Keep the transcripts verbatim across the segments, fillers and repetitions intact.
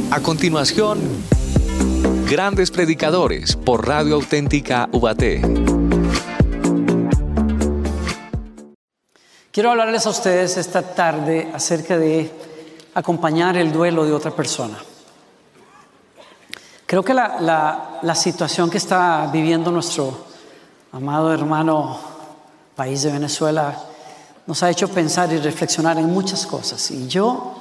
A continuación, Grandes Predicadores por Radio Auténtica Ubaté. Quiero hablarles a ustedes esta tarde acerca de acompañar el duelo de otra persona. Creo que la, la, la situación que está viviendo nuestro amado hermano país de Venezuela nos ha hecho pensar y reflexionar en muchas cosas. Y yo,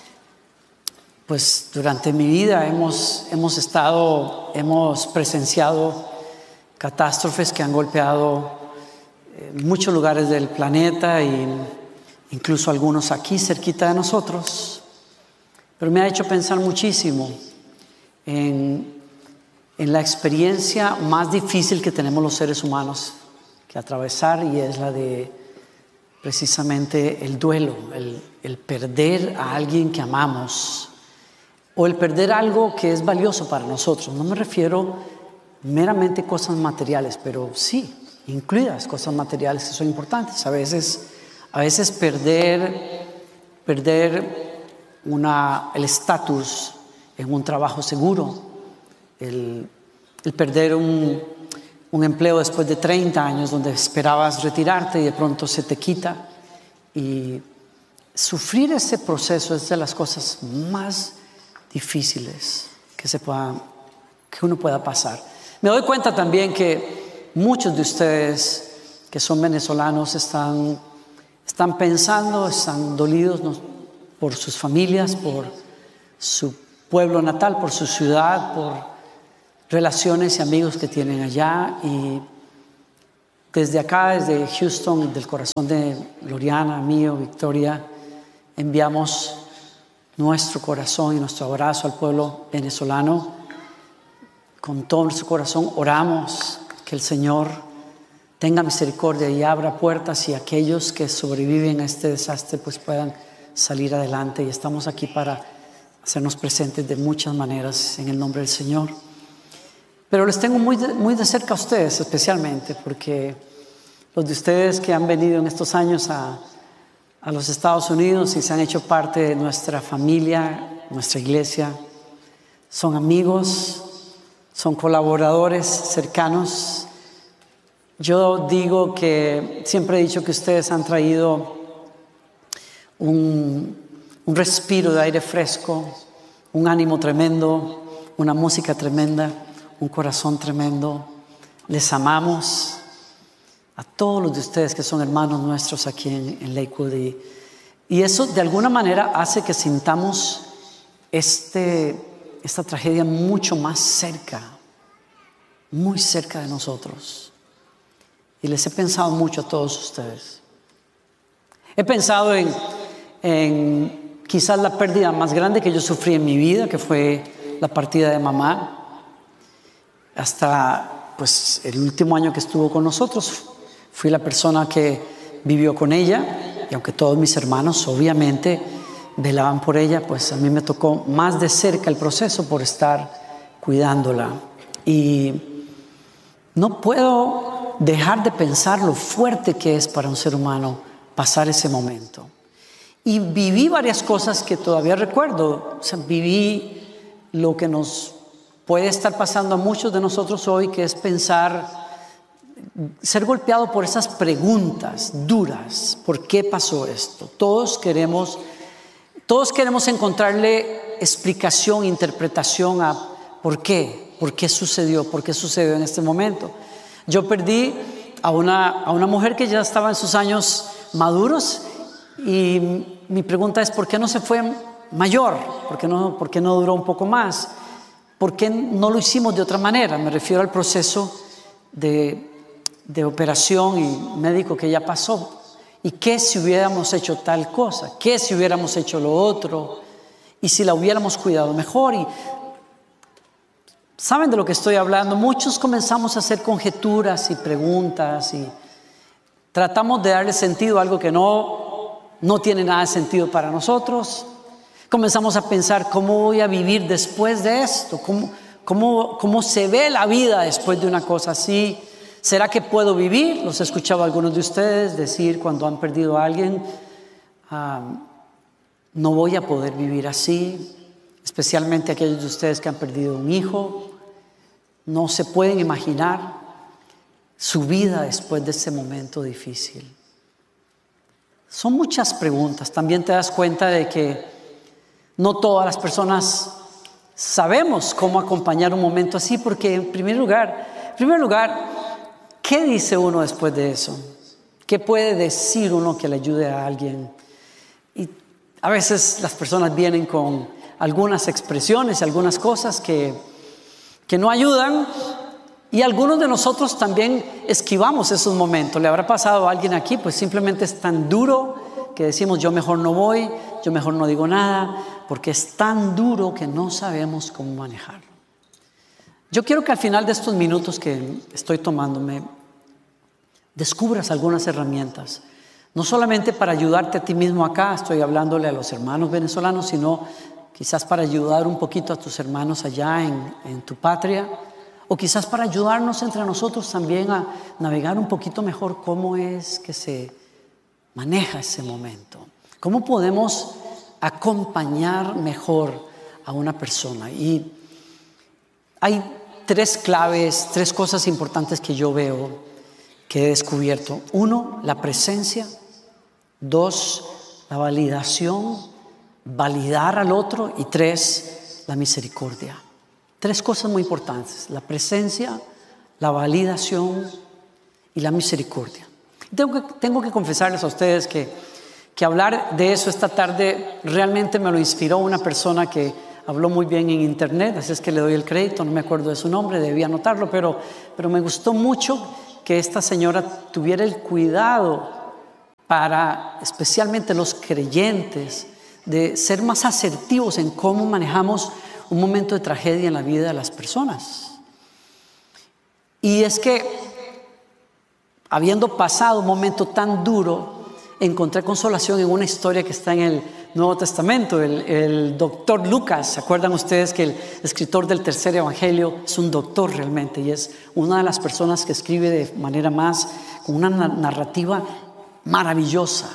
pues durante mi vida hemos, hemos estado, hemos presenciado catástrofes que han golpeado eh, muchos lugares del planeta e incluso algunos aquí cerquita de nosotros. Pero me ha hecho pensar muchísimo en, en la experiencia más difícil que tenemos los seres humanos que atravesar, y es la de precisamente el duelo, el, el perder a alguien que amamos o el perder algo que es valioso para nosotros. No me refiero meramente a cosas materiales, pero sí, incluidas cosas materiales que son importantes. A veces, a veces perder, perder una, el estatus en un trabajo seguro, el, el perder un, un empleo después de treinta años donde esperabas retirarte y de pronto se te quita. Y sufrir ese proceso es de las cosas más difíciles que, se pueda, que uno pueda pasar. Me doy cuenta también que muchos de ustedes que son venezolanos están, están pensando, están dolidos, ¿no?, por sus familias, por su pueblo natal, por su ciudad, por relaciones y amigos que tienen allá. Y desde acá, desde Houston, del corazón de Gloriana, mío, Victoria, enviamos nuestro corazón y nuestro abrazo al pueblo venezolano. Con todo nuestro corazón oramos que el Señor tenga misericordia y abra puertas, y aquellos que sobreviven a este desastre pues puedan salir adelante. Y estamos aquí para hacernos presentes de muchas maneras en el nombre del Señor. Pero les tengo muy de, muy de cerca a ustedes, especialmente porque los de ustedes que han venido en estos años a a los Estados Unidos y se han hecho parte de nuestra familia, nuestra iglesia, son amigos, son colaboradores cercanos. Yo digo que siempre he dicho que ustedes han traído un, un respiro de aire fresco, un ánimo tremendo, una música tremenda, un corazón tremendo. Les amamos a todos los de ustedes que son hermanos nuestros aquí en, en Lakewood, y, y eso de alguna manera hace que sintamos este, esta tragedia mucho más cerca, muy cerca de nosotros. Y les he pensado mucho a todos ustedes. He pensado en, en quizás la pérdida más grande que yo sufrí en mi vida, que fue la partida de mamá. Hasta pues el último año que estuvo con nosotros fui la persona que vivió con ella, y aunque todos mis hermanos obviamente velaban por ella, pues a mí me tocó más de cerca el proceso por estar cuidándola. Y no puedo dejar de pensar lo fuerte que es para un ser humano pasar ese momento. Y viví varias cosas que todavía recuerdo. O sea, viví lo que nos puede estar pasando a muchos de nosotros hoy, que es pensar, ser golpeado por esas preguntas duras. ¿Por qué pasó esto? Todos queremos, todos queremos encontrarle explicación, interpretación a por qué, por qué sucedió, por qué sucedió en este momento. Yo perdí a una, a una mujer que ya estaba en sus años maduros, y mi pregunta es: ¿por qué no se fue mayor? ¿Por qué no, por qué no duró un poco más? ¿Por qué no lo hicimos de otra manera? Me refiero al proceso de de operación y médico que ya pasó. ¿Y qué si hubiéramos hecho tal cosa? ¿Qué si hubiéramos hecho lo otro? ¿Y si la hubiéramos cuidado mejor? Y ¿saben de lo que estoy hablando? Muchos comenzamos a hacer conjeturas y preguntas y tratamos de darle sentido a algo que no, no tiene nada de sentido para nosotros. Comenzamos a pensar: ¿cómo voy a vivir después de esto? ¿Cómo, cómo, cómo se ve la vida después de una cosa así? ¿Será que puedo vivir? Los he escuchado a algunos de ustedes decir cuando han perdido a alguien: ah, no voy a poder vivir así. especialmente aquellos de ustedes que han perdido un hijo. No se pueden imaginar su vida después de ese momento difícil. Son muchas preguntas. También te das cuenta de que no todas las personas sabemos cómo acompañar un momento así, porque en primer lugar, en primer lugar, ¿qué dice uno después de eso? ¿Qué puede decir uno que le ayude a alguien? Y a veces las personas vienen con algunas expresiones, algunas cosas que, que no ayudan, y algunos de nosotros también esquivamos esos momentos. ¿Le habrá pasado a alguien aquí? Pues simplemente es tan duro que decimos, yo mejor no voy, yo mejor no digo nada, porque es tan duro que no sabemos cómo manejarlo. Yo quiero que al final de estos minutos que estoy tomándome, descubras algunas herramientas, no solamente para ayudarte a ti mismo acá, estoy hablándole a los hermanos venezolanos, sino quizás para ayudar un poquito a tus hermanos allá en, en tu patria, o quizás para ayudarnos entre nosotros también a navegar un poquito mejor cómo es que se maneja ese momento, cómo podemos acompañar mejor a una persona. Y hay tres claves, tres cosas importantes que yo veo que he descubierto. Uno, la presencia. Dos, la validación, validar al otro. Y tres, la misericordia. Tres cosas muy importantes: la presencia, la validación y la misericordia. Tengo que, tengo que confesarles a ustedes que, que hablar de eso esta tarde realmente me lo inspiró una persona que habló muy bien en internet, así es que le doy el crédito, no me acuerdo de su nombre, debía anotarlo, pero, pero me gustó mucho que esta señora tuviera el cuidado para, especialmente los creyentes, de ser más asertivos en cómo manejamos un momento de tragedia en la vida de las personas. Y es que, habiendo pasado un momento tan duro, encontré consolación en una historia que está en el Nuevo Testamento. El, el doctor Lucas, ¿se acuerdan ustedes que el escritor del tercer evangelio es un doctor realmente? Y es una de las personas que escribe de manera más, con una narrativa maravillosa,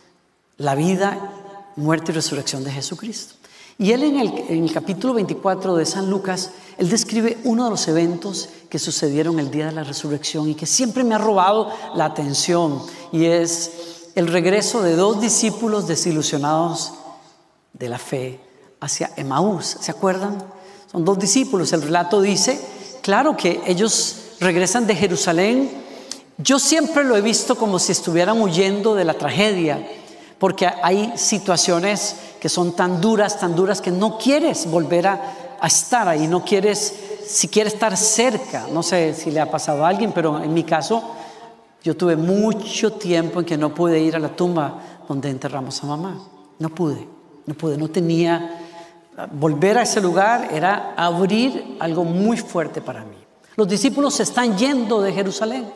la vida, muerte y resurrección de Jesucristo. Y él en el, en el capítulo veinticuatro de San Lucas, él describe uno de los eventos que sucedieron el día de la resurrección y que siempre me ha robado la atención, y es el regreso de dos discípulos desilusionados de la fe hacia Emaús. ¿Se acuerdan? Son dos discípulos. El relato dice, claro, que ellos regresan de Jerusalén. Yo siempre lo he visto como si estuvieran huyendo de la tragedia, porque hay situaciones que son tan duras, tan duras que no quieres volver a, a estar ahí, no quieres siquiera estar cerca. No sé si le ha pasado a alguien, pero en mi caso, yo tuve mucho tiempo en que no pude ir a la tumba donde enterramos a mamá. No pude, no pude, no tenía. Volver a ese lugar era abrir algo muy fuerte para mí. Los discípulos se están yendo de Jerusalén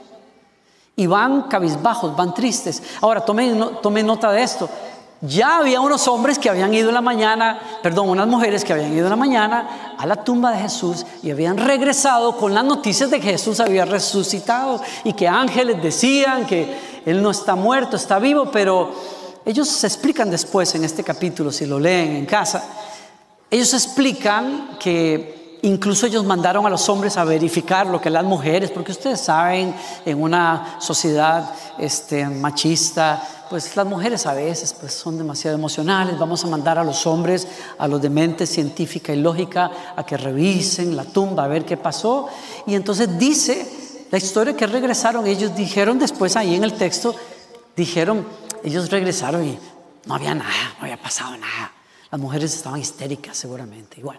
y van cabizbajos, van tristes. Ahora, tome, no, tome nota de esto. Ya había unos hombres que habían ido en la mañana, perdón, unas mujeres que habían ido en la mañana a la tumba de Jesús y habían regresado con las noticias de que Jesús había resucitado y que ángeles decían que Él no está muerto, está vivo. Pero ellos se explican después en este capítulo, si lo leen en casa, ellos explican que incluso ellos mandaron a los hombres a verificar lo que las mujeres, porque ustedes saben, en una sociedad este, machista, pues las mujeres a veces pues, son demasiado emocionales. Vamos a mandar a los hombres, a los de mente científica y lógica, a que revisen la tumba, a ver qué pasó. Y entonces dice la historia que regresaron. Ellos dijeron después ahí en el texto, dijeron, ellos regresaron y no había nada, no había pasado nada. Las mujeres estaban histéricas seguramente. Y bueno,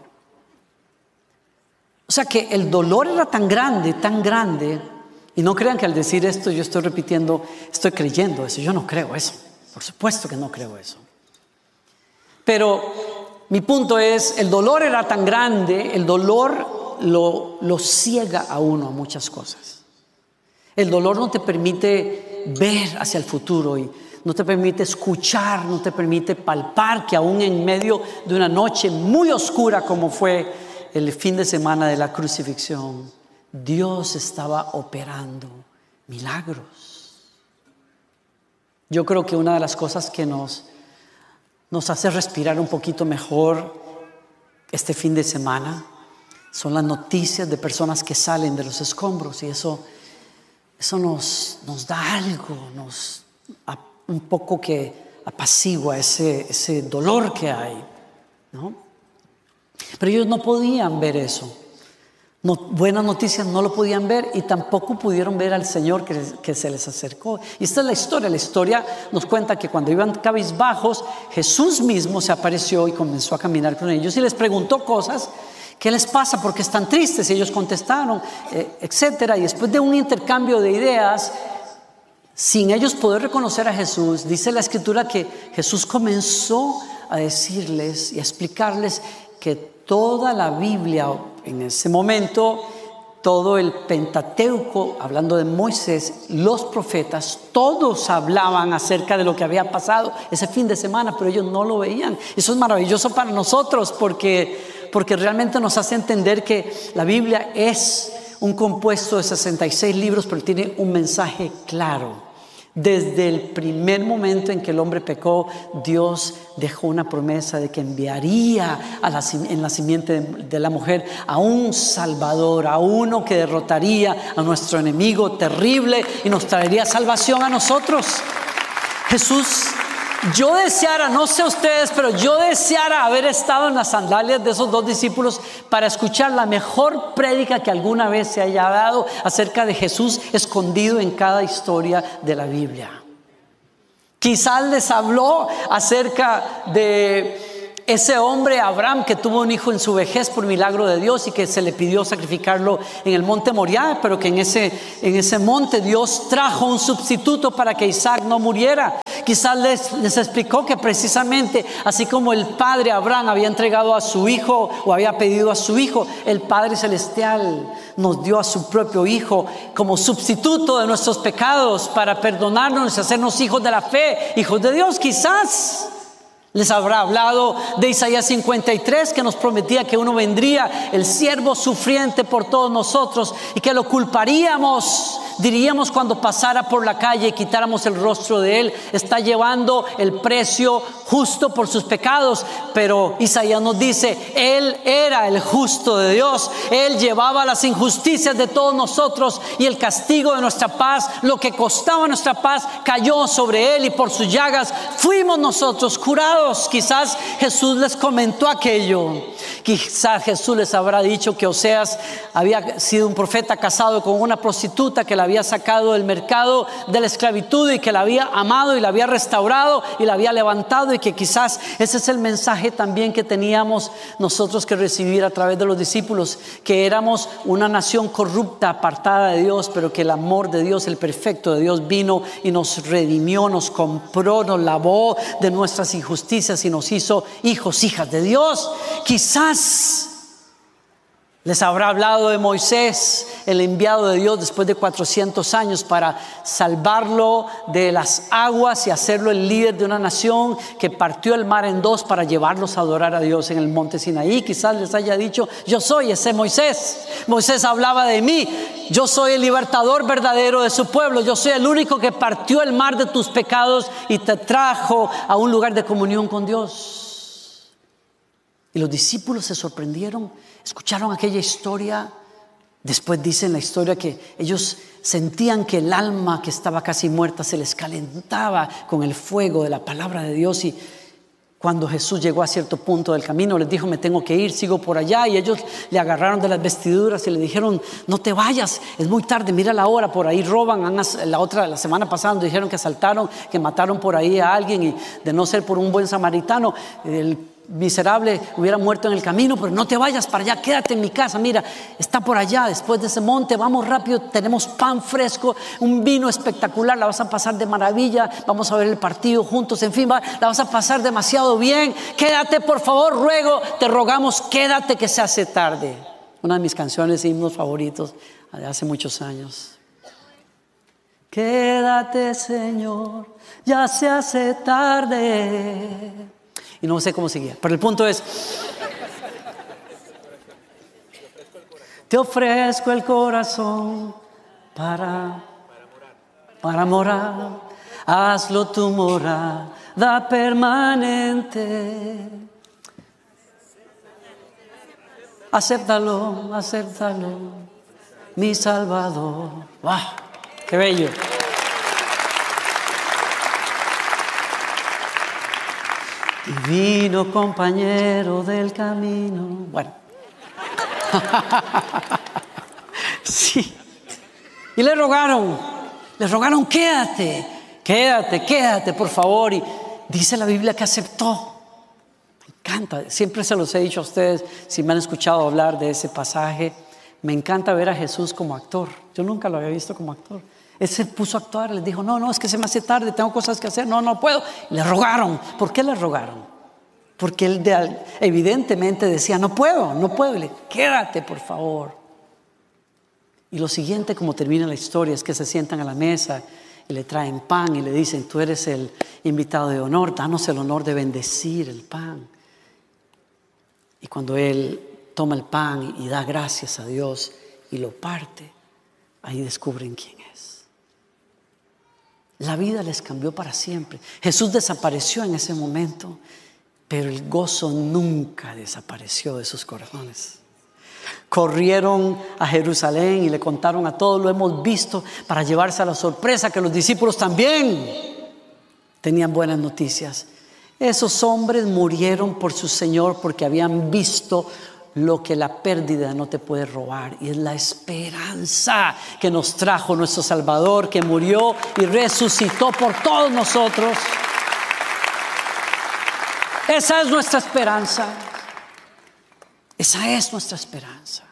o sea que el dolor era tan grande, tan grande. Y no crean que al decir esto yo estoy repitiendo, estoy creyendo eso. Yo no creo eso. Por supuesto que no creo eso. Pero mi punto es, el dolor era tan grande, el dolor lo, lo ciega a uno a muchas cosas. El dolor no te permite ver hacia el futuro y no te permite escuchar, no te permite palpar que aún en medio de una noche muy oscura como fue el fin de semana de la crucifixión, Dios estaba operando milagros. Yo creo que una de las cosas que nos, nos hace respirar un poquito mejor este fin de semana son las noticias de personas que salen de los escombros, y eso, eso nos, nos da algo, nos un poco que apacigua ese, ese dolor que hay, ¿no? Pero ellos no podían ver eso. No, buenas noticias no lo podían ver, y tampoco pudieron ver al Señor que, que se les acercó. Y esta es la historia. La historia nos cuenta que cuando iban cabizbajos, Jesús mismo se apareció y comenzó a caminar con ellos y les preguntó cosas. ¿Qué les pasa? ¿Por qué están tristes? Y ellos contestaron, eh, etcétera. Y después de un intercambio de ideas, sin ellos poder reconocer a Jesús, dice la Escritura que Jesús comenzó a decirles y a explicarles que toda la Biblia, en ese momento, todo el Pentateuco, hablando de Moisés, los profetas, todos hablaban acerca de lo que había pasado ese fin de semana, pero ellos no lo veían. Eso es maravilloso para nosotros porque, porque realmente nos hace entender que la Biblia es un compuesto de sesenta y seis libros, pero tiene un mensaje claro. Desde el primer momento en que el hombre pecó, Dios dejó una promesa de que enviaría a la, en la simiente de, de la mujer a un Salvador, a uno que derrotaría a nuestro enemigo terrible y nos traería salvación a nosotros. Jesús, yo deseara, no sé ustedes, pero yo deseara haber estado en las sandalias de esos dos discípulos para escuchar la mejor prédica que alguna vez se haya dado acerca de Jesús escondido en cada historia de la Biblia. Quizás les habló acerca de ese hombre Abraham que tuvo un hijo en su vejez por milagro de Dios y que se le pidió sacrificarlo en el monte Moriah, pero que en ese, en ese monte Dios trajo un sustituto para que Isaac no muriera. Quizás les, les explicó que precisamente así como el padre Abraham había entregado a su hijo o había pedido a su hijo, el Padre Celestial nos dio a su propio hijo como sustituto de nuestros pecados para perdonarnos y hacernos hijos de la fe, hijos de Dios. Quizás les habrá hablado de Isaías cincuenta y tres, que nos prometía que uno vendría, el siervo sufriente por todos nosotros, y que lo culparíamos, diríamos cuando pasara por la calle y quitáramos el rostro de él, está llevando el precio justo por sus pecados. Pero Isaías nos dice, él era el justo de Dios, él llevaba las injusticias de todos nosotros y el castigo de nuestra paz, lo que costaba nuestra paz, cayó sobre él, y por sus llagas fuimos nosotros curados. Quizás Jesús les comentó aquello. Quizás Jesús les habrá dicho que Oseas había sido un profeta casado con una prostituta que la había sacado del mercado de la esclavitud y que la había amado y la había restaurado y la había levantado, y que quizás ese es el mensaje también que teníamos nosotros que recibir a través de los discípulos, que éramos una nación corrupta, apartada de Dios, pero que el amor de Dios, el perfecto de Dios, vino y nos redimió, nos compró, nos lavó de nuestras injusticias y nos hizo hijos, hijas de Dios. Quizás les habrá hablado de Moisés, el enviado de Dios después de cuatrocientos años para salvarlo de las aguas y hacerlo el líder de una nación que partió el mar en dos para llevarlos a adorar a Dios en el monte Sinaí. Quizás les haya dicho, yo soy ese Moisés. Moisés hablaba de mí. Yo soy el libertador verdadero de su pueblo. Yo soy el único que partió el mar de tus pecados y te trajo a un lugar de comunión con Dios. Y los discípulos se sorprendieron, escucharon aquella historia. Después dicen la historia que ellos sentían que el alma que estaba casi muerta se les calentaba con el fuego de la palabra de Dios. Y cuando Jesús llegó a cierto punto del camino, les dijo, me tengo que ir, sigo por allá. Y ellos le agarraron de las vestiduras y le dijeron, no te vayas, es muy tarde, mira la hora, por ahí roban. La otra, la semana pasada nos dijeron que asaltaron, que mataron por ahí a alguien, y de no ser por un buen samaritano, el miserable hubiera muerto en el camino. Pero no te vayas para allá, quédate en mi casa, mira, está por allá, después de ese monte, vamos rápido, tenemos pan fresco, un vino espectacular, la vas a pasar de maravilla, vamos a ver el partido juntos, en fin, va, la vas a pasar demasiado bien, quédate por favor, ruego, te rogamos, quédate que se hace tarde. Una de mis canciones y himnos favoritos de hace muchos años. Quédate, Señor, ya se hace tarde. Y no sé cómo seguía, pero el punto es, te ofrezco el corazón para, para morar, hazlo tu morada permanente. acéptalo, acéptalo, mi Salvador. ¡Wow! ¡Qué bello! Divino compañero del camino. Bueno. Sí. Y le rogaron, le rogaron, quédate, quédate, quédate, por favor. Y dice la Biblia que aceptó. Me encanta, siempre se los he dicho a ustedes, si me han escuchado hablar de ese pasaje. Me encanta ver a Jesús como actor. Yo nunca lo había visto como actor. Él se puso a actuar, les dijo, no, no, es que se me hace tarde, tengo cosas que hacer, no, no puedo. Y le rogaron. ¿Por qué le rogaron? Porque él de, evidentemente decía, no puedo, no puedo. Y le, quédate, por favor. Y lo siguiente, como termina la historia, es que se sientan a la mesa y le traen pan y le dicen, tú eres el invitado de honor, danos el honor de bendecir el pan. Y cuando él toma el pan y da gracias a Dios y lo parte, ahí descubren quién es. La vida les cambió para siempre. Jesús desapareció en ese momento, pero el gozo nunca desapareció de sus corazones. Corrieron a Jerusalén y le contaron a todos, lo hemos visto, para llevarse a la sorpresa que los discípulos también tenían buenas noticias. Esos hombres murieron por su Señor porque habían visto lo que la pérdida no te puede robar, y es la esperanza que nos trajo nuestro Salvador, que murió y resucitó por todos nosotros. Esa es nuestra esperanza. Esa es nuestra esperanza.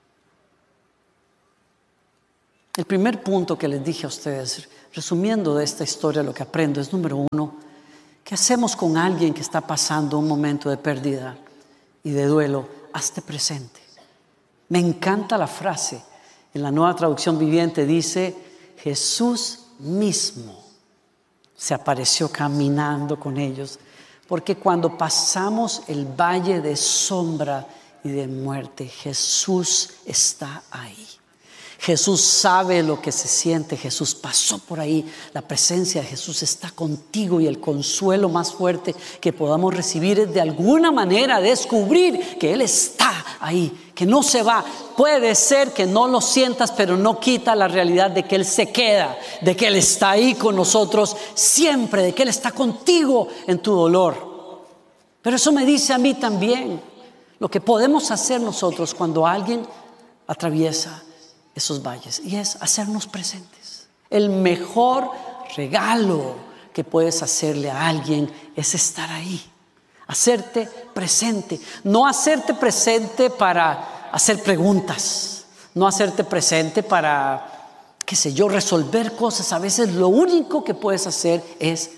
El primer punto que les dije a ustedes, resumiendo de esta historia, lo que aprendo es, número uno, ¿qué hacemos con alguien que está pasando un momento de pérdida y de duelo? Hazte presente. Me encanta la frase. En la Nueva Traducción Viviente dice, Jesús mismo se apareció caminando con ellos. Porque cuando pasamos el valle de sombra y de muerte, Jesús está ahí. Jesús sabe lo que se siente. Jesús pasó por ahí. La presencia de Jesús está contigo, y el consuelo más fuerte que podamos recibir es de alguna manera descubrir que Él está ahí, que no se va. Puede ser que no lo sientas, pero no quita la realidad de que Él se queda, de que Él está ahí con nosotros siempre, de que Él está contigo en tu dolor. Pero eso me dice a mí también lo que podemos hacer nosotros cuando alguien atraviesa esos valles, y es hacernos presentes. El mejor regalo que puedes hacerle a alguien es estar ahí, hacerte presente. No hacerte presente para hacer preguntas, no hacerte presente para, qué sé yo, resolver cosas. A veces lo único que puedes hacer es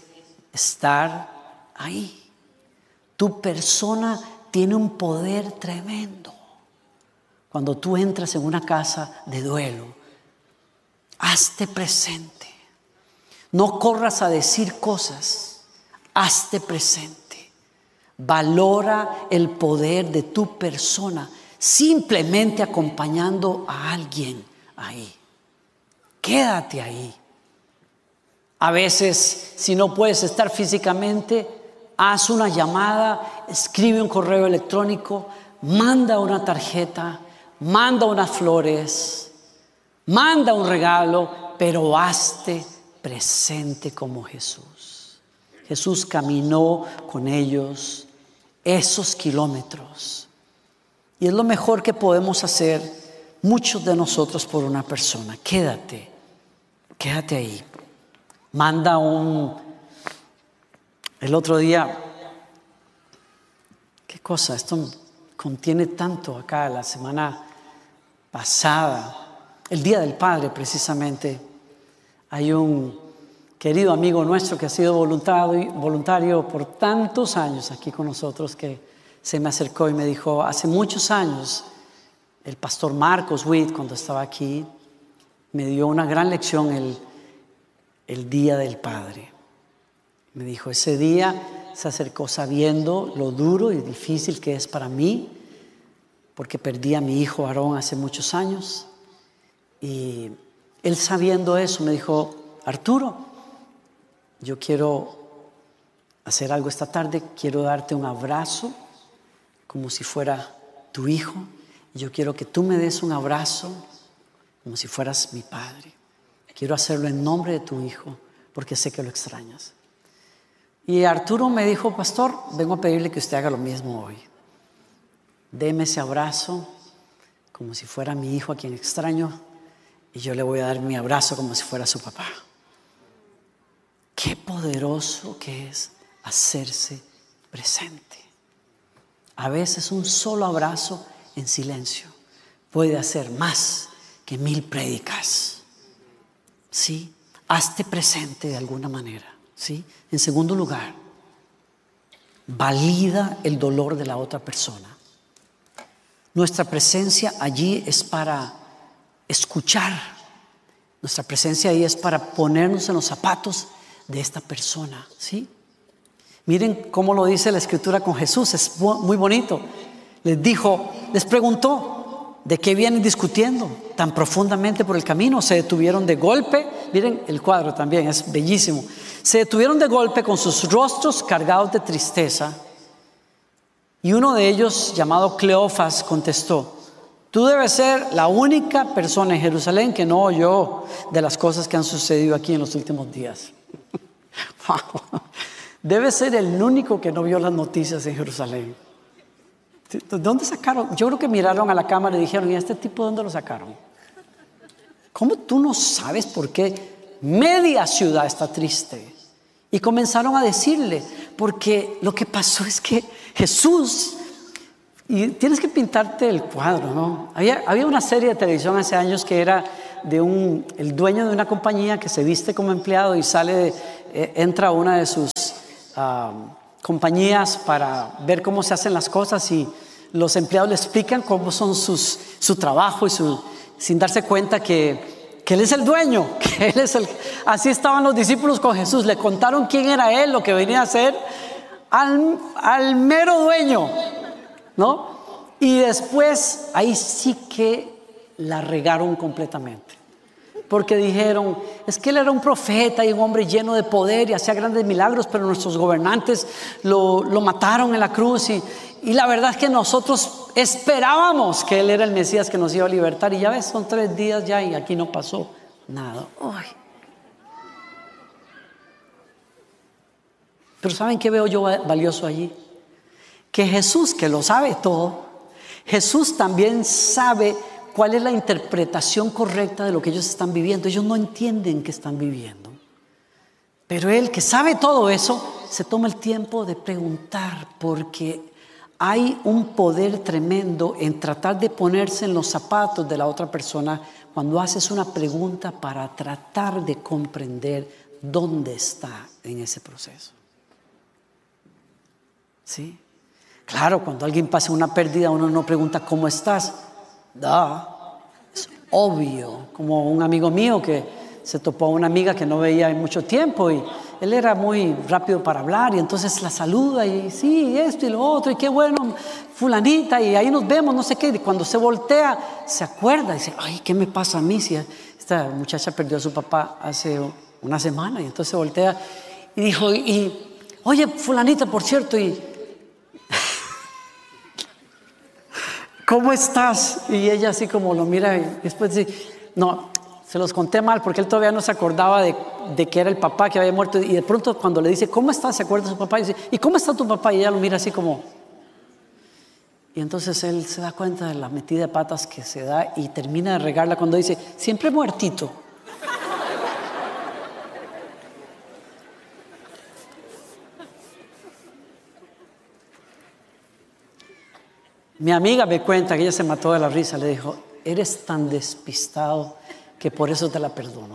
estar ahí. Tu persona tiene un poder tremendo. Cuando tú entras en una casa de duelo, hazte presente. No corras a decir cosas, hazte presente. Valora el poder de tu persona, simplemente acompañando a alguien ahí. Quédate ahí. A veces, si no puedes estar físicamente, haz una llamada, escribe un correo electrónico, manda una tarjeta, manda unas flores, manda un regalo, pero hazte presente como Jesús. Jesús caminó con ellos esos kilómetros, y es lo mejor que podemos hacer muchos de nosotros por una persona. Quédate, quédate ahí. Manda un... El otro día, ¿qué cosa? Esto contiene tanto acá. La semana pasada, el Día del Padre precisamente, hay un querido amigo nuestro que ha sido voluntario, voluntario por tantos años aquí con nosotros, que se me acercó y me dijo, hace muchos años el pastor Marcos Witt, cuando estaba aquí, me dio una gran lección el, el Día del Padre. Me dijo, ese día se acercó sabiendo lo duro y difícil que es para mí, porque perdí a mi hijo Aarón hace muchos años. Y él, sabiendo eso, me dijo, Arturo, yo quiero hacer algo esta tarde, quiero darte un abrazo como si fuera tu hijo, Y yo quiero que tú me des un abrazo como si fueras mi padre. Quiero hacerlo en nombre de tu hijo, porque sé que lo extrañas. Y Arturo me dijo, pastor, vengo a pedirle que usted haga lo mismo hoy. Deme ese abrazo como si fuera mi hijo a quien extraño, y yo le voy a dar mi abrazo como si fuera su papá. Qué poderoso que es hacerse presente. A veces un solo abrazo en silencio puede hacer más que mil prédicas. ¿Sí? Hazte presente de alguna manera. ¿Sí? En segundo lugar, valida el dolor de la otra persona. Nuestra presencia allí es para escuchar. Nuestra presencia ahí es para ponernos en los zapatos de esta persona. ¿Sí? Miren cómo lo dice la Escritura con Jesús. Es muy bonito. Les dijo, les preguntó, ¿de qué vienen discutiendo tan profundamente por el camino? Se detuvieron de golpe. Miren el cuadro también, es bellísimo. Se detuvieron de golpe con sus rostros cargados de tristeza. Y uno de ellos, llamado Cleofas, contestó, tú debes ser la única persona en Jerusalén que no oyó de las cosas que han sucedido aquí en los últimos días. Debe ser el único que no vio las noticias en Jerusalén. ¿De dónde sacaron? Yo creo que miraron a la cámara y dijeron, ¿y a este tipo de dónde lo sacaron? ¿Cómo tú no sabes por qué media ciudad está triste? Y comenzaron a decirle, porque lo que pasó es que Jesús, y tienes que pintarte el cuadro, ¿no? Había, había una serie de televisión hace años que era de un, el dueño de una compañía que se viste como empleado y sale, de, eh, entra a una de sus uh, compañías para ver cómo se hacen las cosas y los empleados le explican cómo son sus, su trabajo y su, sin darse cuenta que, que Él es el dueño, que Él es el... Así estaban los discípulos con Jesús, le contaron quién era Él, lo que venía a hacer al, al mero dueño, ¿no? Y después ahí sí que la regaron completamente. Porque dijeron, es que él era un profeta y un hombre lleno de poder y hacía grandes milagros, pero nuestros gobernantes lo, lo mataron en la cruz. Y, y la verdad es que nosotros esperábamos que él era el Mesías que nos iba a libertar. Y ya ves, son tres días ya y aquí no pasó nada. Uy. Pero ¿saben qué veo yo valioso allí? Que Jesús, que lo sabe todo, Jesús también sabe cuál es la interpretación correcta de lo que ellos están viviendo. Ellos no entienden qué están viviendo. Pero Él, que sabe todo eso, se toma el tiempo de preguntar, porque hay un poder tremendo en tratar de ponerse en los zapatos de la otra persona cuando haces una pregunta para tratar de comprender dónde está en ese proceso. ¿Sí? Claro, cuando alguien pasa una pérdida, uno no pregunta ¿cómo estás? Da, es obvio. Como un amigo mío que se topó a una amiga que no veía en mucho tiempo y él era muy rápido para hablar y entonces la saluda y sí, esto y lo otro y qué bueno, fulanita, y ahí nos vemos, no sé qué. Y cuando se voltea, se acuerda y dice, ay, ¿qué me pasa a mí? Si esta muchacha perdió a su papá hace una semana, y entonces se voltea y dijo, y oye, fulanita, por cierto, y ¿cómo estás? Y ella así como lo mira y después dice, no, se los conté mal porque él todavía no se acordaba de, de que era el papá que había muerto. Y de pronto cuando le dice, ¿cómo estás? Se acuerda de su papá y dice, ¿y cómo está tu papá? Y ella lo mira así como... Y entonces él se da cuenta de la metida de patas que se da y termina de regarla cuando dice, siempre muertito. Mi amiga me cuenta que ella se mató de la risa. Le dijo, eres tan despistado que por eso te la perdono.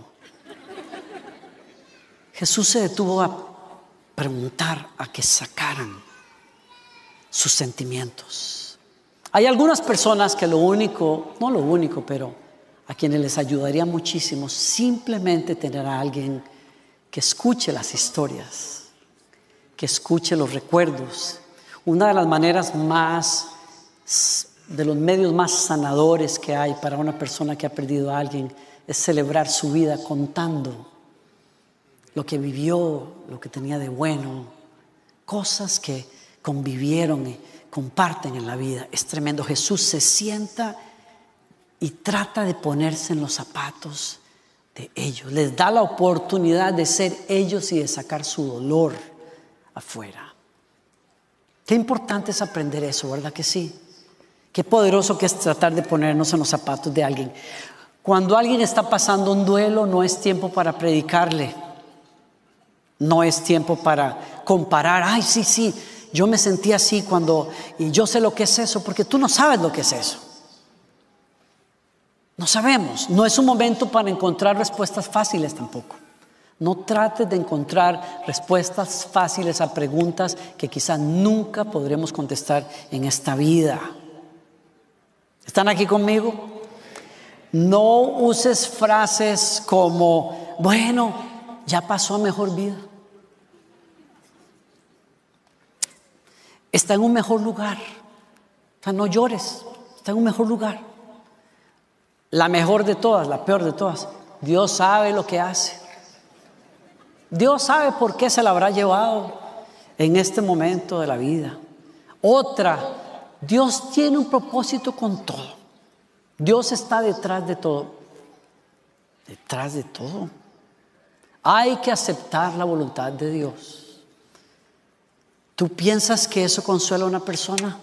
Jesús se detuvo a preguntar, a que sacaran sus sentimientos. Hay algunas personas que lo único, no lo único, pero a quienes les ayudaría muchísimo simplemente tener a alguien que escuche las historias, que escuche los recuerdos. Una de las maneras más de los medios más sanadores que hay para una persona que ha perdido a alguien es celebrar su vida contando lo que vivió, lo que tenía de bueno, cosas que convivieron comparten en la vida. Es tremendo. Jesús se sienta y trata de ponerse en los zapatos de ellos. Les da la oportunidad de ser ellos y de sacar su dolor afuera. Qué importante es aprender eso, ¿verdad que sí? Qué poderoso que es tratar de ponernos en los zapatos de alguien. Cuando alguien está pasando un duelo, no es tiempo para predicarle. No es tiempo para comparar. Ay, sí, sí, yo me sentí así cuando... Y yo sé lo que es eso, porque tú no sabes lo que es eso. No sabemos. No es un momento para encontrar respuestas fáciles tampoco. No trates de encontrar respuestas fáciles a preguntas que quizás nunca podremos contestar en esta vida. ¿Están aquí conmigo? No uses frases como, bueno, ya pasó a mejor vida. Está en un mejor lugar. O sea, no llores. Está en un mejor lugar. La mejor de todas, la peor de todas. Dios sabe lo que hace. Dios sabe por qué se la habrá llevado en este momento de la vida. Otra, Dios tiene un propósito con todo. Dios está detrás de todo. Detrás de todo. Hay que aceptar la voluntad de Dios. ¿Tú piensas que eso consuela a una persona?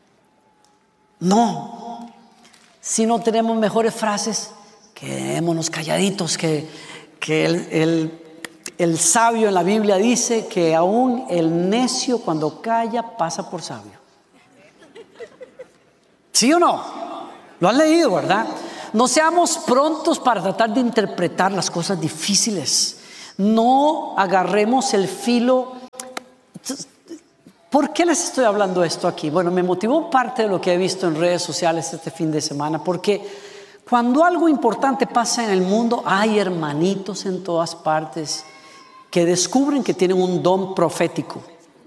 No. Si no tenemos mejores frases, quedémonos calladitos, que, que el, el El sabio en la Biblia dice que aún el necio cuando calla pasa por sabio. ¿Sí o no? Lo han leído, ¿verdad? No seamos prontos para tratar de interpretar las cosas difíciles. No agarremos el filo. ¿Por qué les estoy hablando esto aquí? Bueno, me motivó parte de lo que he visto en redes sociales este fin de semana, porque cuando algo importante pasa en el mundo, hay hermanitos en todas partes que descubren que tienen un don profético.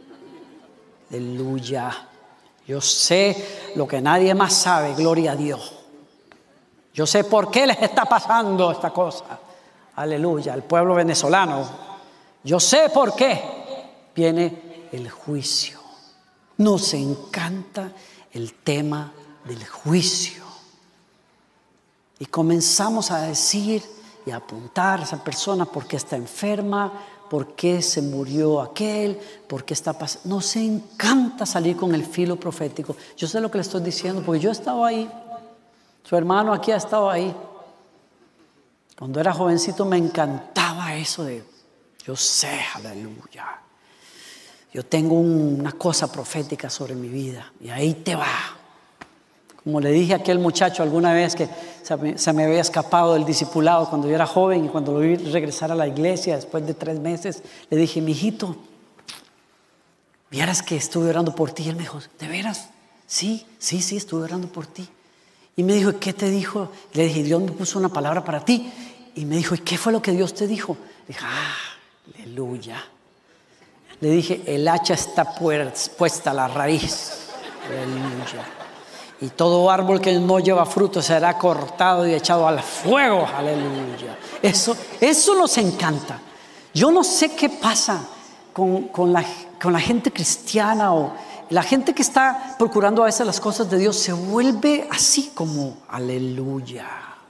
Aleluya. Yo sé lo que nadie más sabe, gloria a Dios. Yo sé por qué les está pasando esta cosa. Aleluya, al pueblo venezolano. Yo sé por qué viene el juicio. Nos encanta el tema del juicio. Y comenzamos a decir y a apuntar a esa persona porque está enferma, por qué se murió aquel, por qué está pasando. Nos encanta salir con el filo profético. Yo sé lo que le estoy diciendo porque yo he estado ahí. Su hermano aquí ha estado ahí. Cuando era jovencito me encantaba eso de, yo sé, aleluya. Yo tengo un, una cosa profética sobre mi vida y ahí te va. Como le dije a aquel muchacho alguna vez que se me, se me había escapado del discipulado cuando yo era joven y cuando lo vi regresar a la iglesia después de tres meses, le dije, mijito, vieras que estuve orando por ti. Y él me dijo, ¿de veras? Sí, sí, sí, estuve orando por ti. Y me dijo, ¿qué te dijo? Le dije, Dios me puso una palabra para ti. Y me dijo, ¿y qué fue lo que Dios te dijo? Le dije, ah, aleluya. Le dije, el hacha está puesta a la raíz. Aleluya. Y todo árbol que no lleva fruto será cortado y echado al fuego. Aleluya. Eso, eso nos encanta. Yo no sé qué pasa con, con, la, con la gente cristiana o la gente que está procurando a veces las cosas de Dios. Se vuelve así como, aleluya.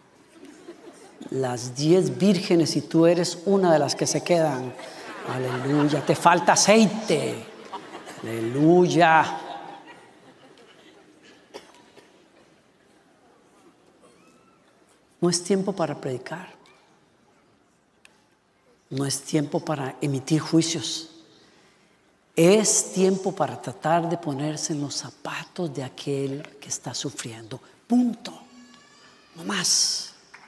Las diez vírgenes y tú eres una de las que se quedan. Aleluya. Te falta aceite. Aleluya. No es tiempo para predicar. No es tiempo para emitir juicios. Es tiempo para tratar de ponerse en los zapatos de aquel que está sufriendo. Punto. No más.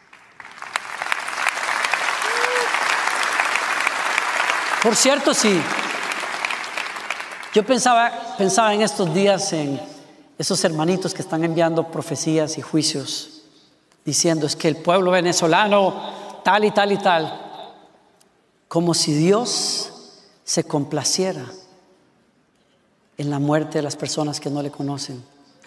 Por cierto, sí. Yo pensaba, pensaba en estos días en esos hermanitos que están enviando profecías y juicios, diciendo es que el pueblo venezolano tal y tal y tal, como si Dios se complaciera en la muerte de las personas que no le conocen.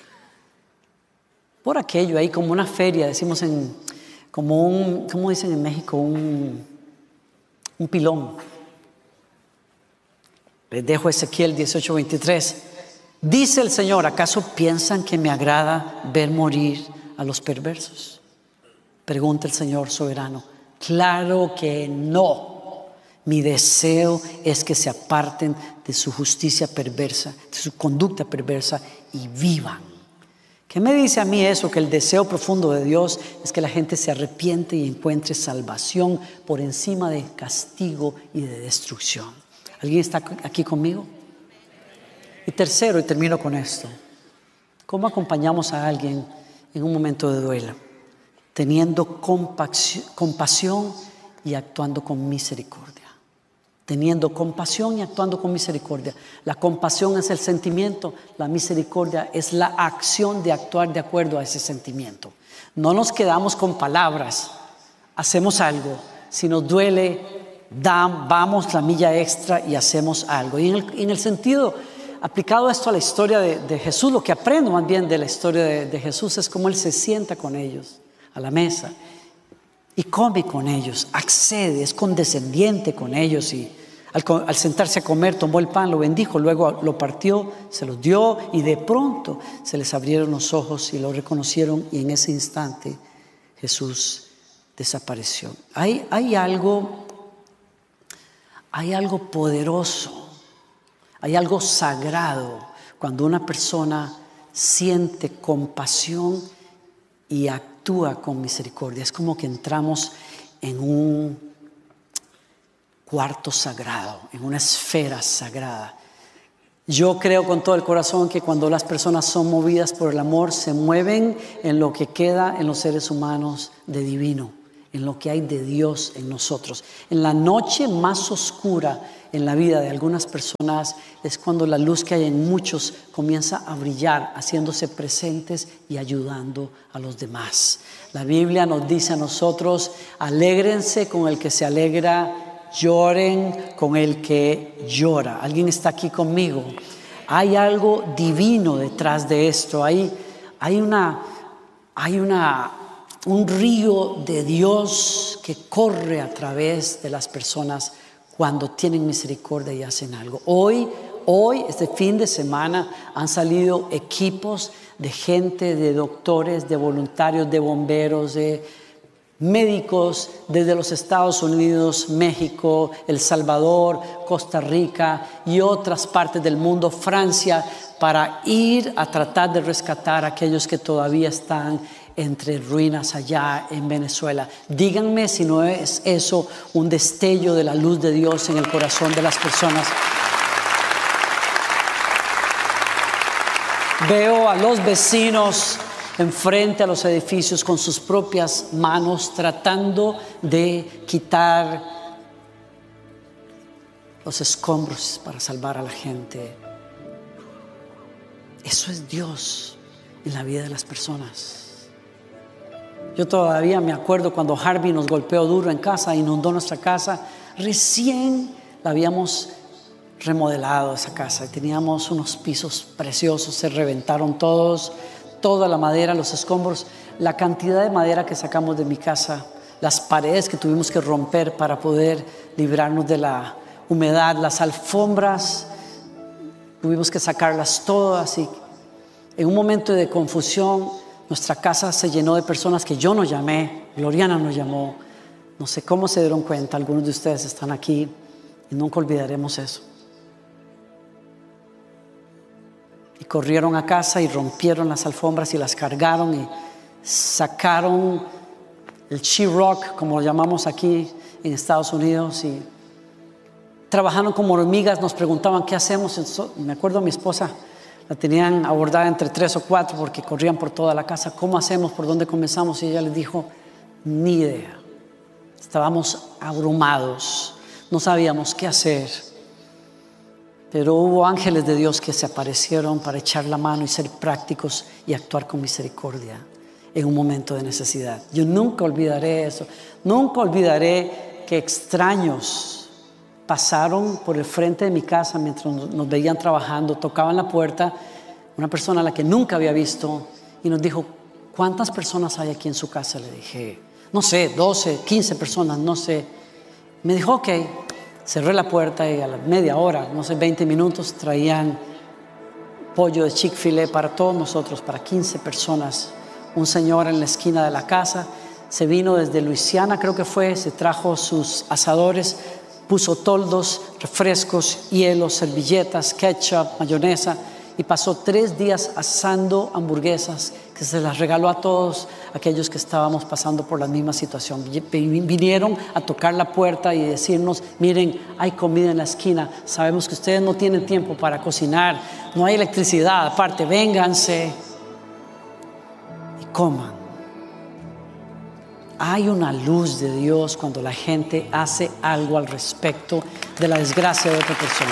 Por aquello ahí como una feria, decimos en, como un, ¿cómo dicen en México? Un, un pilón. Les dejo Ezequiel dieciocho veintitrés. Dice el Señor, ¿acaso piensan que me agrada ver morir a los perversos? Pregunta el Señor soberano. Claro que no. Mi deseo es que se aparten de su justicia perversa, de su conducta perversa y vivan. ¿Qué me dice a mí eso? Que el deseo profundo de Dios es que la gente se arrepiente y encuentre salvación por encima de castigo y de destrucción. ¿Alguien está aquí conmigo? Y tercero, y termino con esto. ¿Cómo acompañamos a alguien en un momento de duelo? Teniendo compasión y actuando con misericordia. Teniendo compasión y actuando con misericordia. La compasión es el sentimiento, la misericordia es la acción de actuar de acuerdo a ese sentimiento. No nos quedamos con palabras, hacemos algo. Si nos duele, dan, vamos la milla extra y hacemos algo. Y en el, en el sentido, aplicado esto a la historia de, de Jesús, lo que aprendo más bien de la historia de, de Jesús es cómo Él se sienta con ellos a la mesa y come con ellos, accede, es condescendiente con ellos y al, al sentarse a comer tomó el pan, lo bendijo, luego lo partió, se los dio y de pronto se les abrieron los ojos y lo reconocieron y en ese instante Jesús desapareció. Hay, hay algo, hay algo poderoso, hay algo sagrado cuando una persona siente compasión y actúa con misericordia. Es como que entramos en un cuarto sagrado, en una esfera sagrada. Yo creo con todo el corazón que cuando las personas son movidas por el amor, se mueven en lo que queda en los seres humanos de divino, en lo que hay de Dios en nosotros. En la noche más oscura en la vida de algunas personas es cuando la luz que hay en muchos comienza a brillar, haciéndose presentes y ayudando a los demás. La Biblia nos dice a nosotros, alégrense con el que se alegra, lloren con el que llora. ¿Alguien está aquí conmigo? Hay algo divino detrás de esto. Hay, hay una, hay una, un río de Dios que corre a través de las personas cuando tienen misericordia y hacen algo. Hoy, hoy, este fin de semana, han salido equipos de gente, de doctores, de voluntarios, de bomberos, de médicos desde los Estados Unidos, México, El Salvador, Costa Rica y otras partes del mundo, Francia, para ir a tratar de rescatar a aquellos que todavía están entre ruinas allá en Venezuela. Díganme si no es eso un destello de la luz de Dios en el corazón de las personas. Veo a los vecinos enfrente a los edificios con sus propias manos tratando de quitar los escombros para salvar a la gente. Eso es Dios en la vida de las personas. Yo todavía me acuerdo cuando Harvey nos golpeó duro en casa, inundó nuestra casa. Recién la habíamos remodelado esa casa y teníamos unos pisos preciosos, se reventaron todos, toda la madera, los escombros, la cantidad de madera que sacamos de mi casa, las paredes que tuvimos que romper para poder librarnos de la humedad, las alfombras, tuvimos que sacarlas todas y en un momento de confusión nuestra casa se llenó de personas que yo no llamé, Gloriana nos llamó, no sé cómo se dieron cuenta, algunos de ustedes están aquí y nunca olvidaremos eso. Y corrieron a casa y rompieron las alfombras y las cargaron y sacaron el sheetrock, como lo llamamos aquí en Estados Unidos, y trabajaron como hormigas, nos preguntaban qué hacemos. Me acuerdo a mi esposa, la tenían abordada entre tres o cuatro porque corrían por toda la casa. ¿Cómo hacemos? ¿Por dónde comenzamos? Y ella les dijo, ni idea. Estábamos abrumados, no sabíamos qué hacer. Pero hubo ángeles de Dios que se aparecieron para echar la mano y ser prácticos y actuar con misericordia en un momento de necesidad. Yo nunca olvidaré eso. Nunca olvidaré que extraños pasaron por el frente de mi casa mientras nos veían trabajando, tocaban la puerta, una persona a la que nunca había visto y nos dijo, ¿cuántas personas hay aquí en su casa? Le dije, no sé, doce, quince personas, no sé. Me dijo, ok. Cerré la puerta y a la media hora, no sé, veinte minutos, traían pollo de Chick-fil-A para todos nosotros, para quince personas. Un señor en la esquina de la casa se vino desde Luisiana, creo que fue, se trajo sus asadores, puso toldos, refrescos, hielos, servilletas, ketchup, mayonesa, y pasó tres días asando hamburguesas que se las regaló a todos aquellos que estábamos pasando por la misma situación. Vinieron a tocar la puerta y decirnos: miren, hay comida en la esquina, sabemos que ustedes no tienen tiempo para cocinar, no hay electricidad, aparte, vénganse y coman. Hay una luz de Dios cuando la gente hace algo al respecto de la desgracia de otra persona.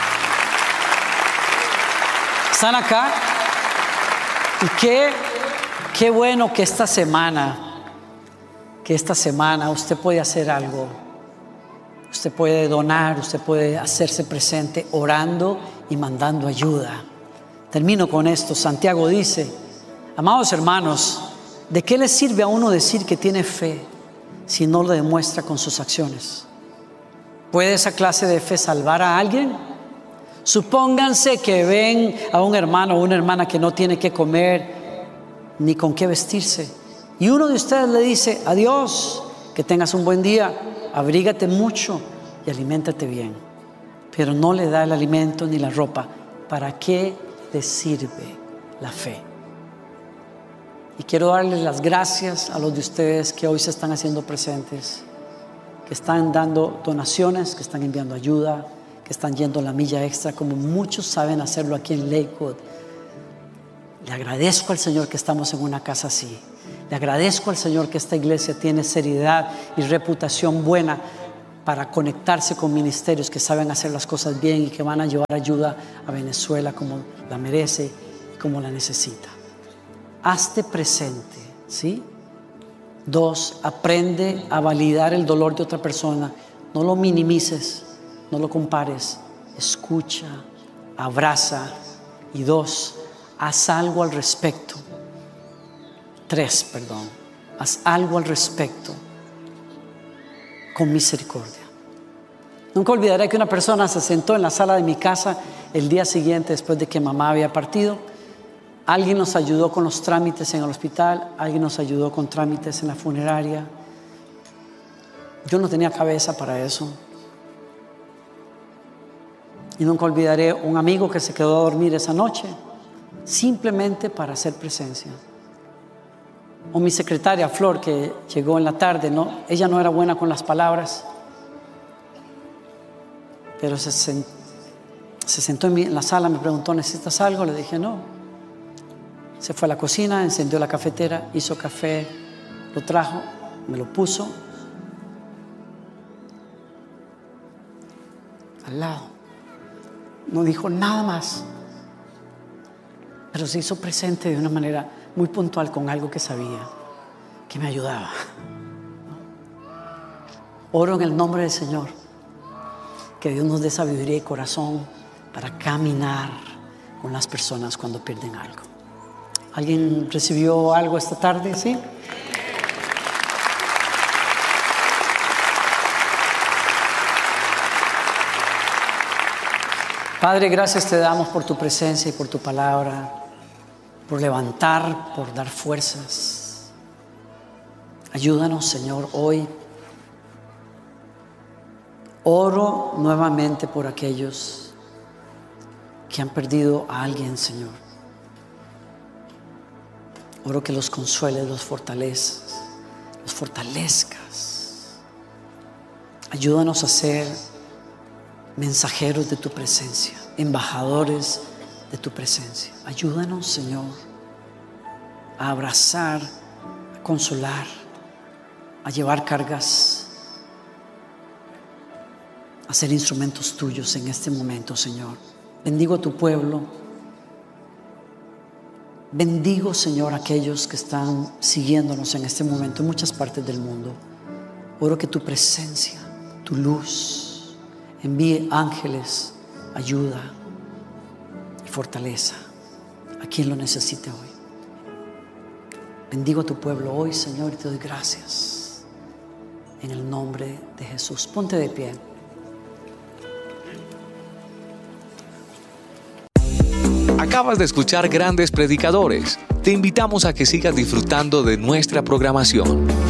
¿Están acá? Y qué, qué bueno que esta semana, que esta semana usted puede hacer algo. Usted puede donar, usted puede hacerse presente orando y mandando ayuda. Termino con esto. Santiago dice: amados hermanos, ¿de qué le sirve a uno decir que tiene fe si no lo demuestra con sus acciones? ¿Puede esa clase de fe salvar a alguien? Supónganse que ven a un hermano o una hermana que no tiene qué comer ni con qué vestirse, y uno de ustedes le dice: adiós, que tengas un buen día, abrígate mucho y aliméntate bien, pero no le da el alimento ni la ropa. ¿Para qué le sirve la fe? Y quiero darles las gracias a los de ustedes que hoy se están haciendo presentes, que están dando donaciones, que están enviando ayuda, que están yendo la milla extra, como muchos saben hacerlo aquí en Lakewood. Le agradezco al Señor que estamos en una casa así. Le agradezco al Señor que esta iglesia tiene seriedad y reputación buena para conectarse con ministerios que saben hacer las cosas bien y que van a llevar ayuda a Venezuela como la merece y como la necesita. Hazte presente, ¿sí? Dos, aprende a validar el dolor de otra persona. No lo minimices, no lo compares. Escucha, abraza. Y dos, haz algo al respecto. Tres, perdón. Haz algo al respecto con misericordia. Nunca olvidaré que una persona se sentó en la sala de mi casa el día siguiente después de que mamá había partido. Alguien nos ayudó con los trámites en el hospital, alguien nos ayudó con trámites en la funeraria. Yo no tenía cabeza para eso. Y nunca olvidaré un amigo que se quedó a dormir esa noche, simplemente para hacer presencia. O mi secretaria Flor, que llegó en la tarde, ¿no? Ella no era buena con las palabras, pero se, sent, se sentó en, mi, en la sala, me preguntó: ¿necesitas algo? Le dije no. Se fue a la cocina, encendió la cafetera, hizo café, lo trajo, me lo puso al lado. No dijo nada más, pero se hizo presente de una manera muy puntual con algo que sabía que me ayudaba. Oro en el nombre del Señor que Dios nos dé sabiduría y corazón para caminar con las personas cuando pierden algo. ¿Alguien recibió algo esta tarde? ¿Sí? Padre, gracias te damos por tu presencia y por tu palabra, por levantar, por dar fuerzas. Ayúdanos, Señor, hoy. Oro nuevamente por aquellos que han perdido a alguien, Señor. Oro que los consueles, los fortalezcas, los fortalezcas. Ayúdanos a ser mensajeros de tu presencia, embajadores de tu presencia. Ayúdanos, Señor, a abrazar, a consolar, a llevar cargas, a ser instrumentos tuyos en este momento, Señor. Bendigo a tu pueblo. Bendigo, Señor, a aquellos que están siguiéndonos en este momento en muchas partes del mundo. Oro que tu presencia, tu luz, envíe ángeles, ayuda y fortaleza a quien lo necesite hoy. Bendigo a tu pueblo hoy, Señor, y te doy gracias en el nombre de Jesús. Ponte de pie. Acabas de escuchar Grandes Predicadores. Te invitamos a que sigas disfrutando de nuestra programación.